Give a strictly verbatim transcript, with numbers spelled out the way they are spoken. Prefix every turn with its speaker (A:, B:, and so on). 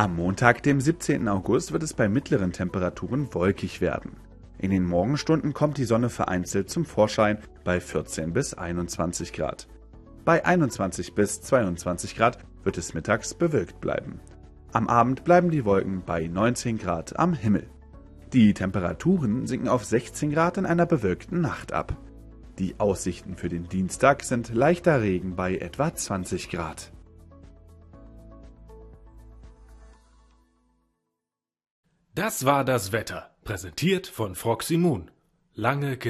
A: Am Montag, dem siebzehnten August, wird es bei mittleren Temperaturen wolkig werden. In den Morgenstunden kommt die Sonne vereinzelt zum Vorschein bei vierzehn bis einundzwanzig Grad. Bei einundzwanzig bis zweiundzwanzig Grad wird es mittags bewölkt bleiben. Am Abend bleiben die Wolken bei neunzehn Grad am Himmel. Die Temperaturen sinken auf sechzehn Grad in einer bewölkten Nacht ab. Die Aussichten für den Dienstag sind leichter Regen bei etwa zwanzig Grad.
B: Das war das Wetter, präsentiert von Froxy Moon. Lange